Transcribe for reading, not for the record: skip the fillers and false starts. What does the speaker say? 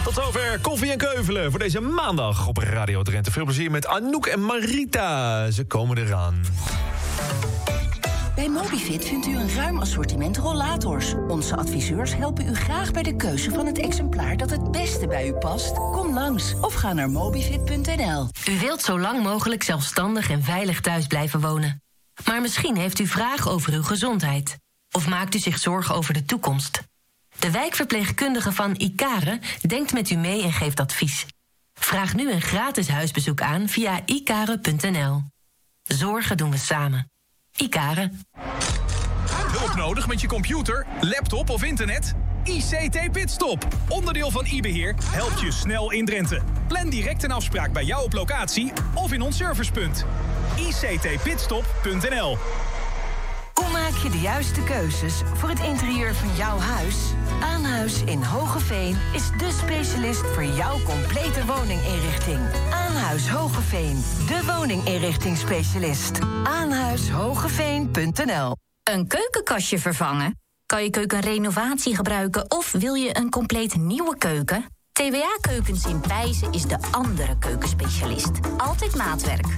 Tot zover Koffie en Keuvelen voor deze maandag op Radio Drenthe. Veel plezier met Anouk en Marita. Ze komen eraan. Bij Mobifit vindt u een ruim assortiment rollators. Onze adviseurs helpen u graag bij de keuze van het exemplaar dat het beste bij u past. Kom langs of ga naar mobifit.nl. U wilt zo lang mogelijk zelfstandig en veilig thuis blijven wonen. Maar misschien heeft u vragen over uw gezondheid. Of maakt u zich zorgen over de toekomst. De wijkverpleegkundige van Icare denkt met u mee en geeft advies. Vraag nu een gratis huisbezoek aan via icare.nl. Zorgen doen we samen. Icare. Hulp nodig met je computer, laptop of internet? ICT Pitstop, onderdeel van iBeheer, helpt je snel in Drenthe. Plan direct een afspraak bij jou op locatie of in ons servicepunt. ictpitstop.nl. Hoe maak je de juiste keuzes voor het interieur van jouw huis? Aanhuis in Hogeveen is dé specialist voor jouw complete woninginrichting. Aanhuis Hogeveen, de woninginrichtingsspecialist. Aanhuishogeveen.nl. Een keukenkastje vervangen? Kan je keuken renovatie gebruiken of wil je een compleet nieuwe keuken? TWA Keukens in Pijzen is de andere keukenspecialist. Altijd maatwerk.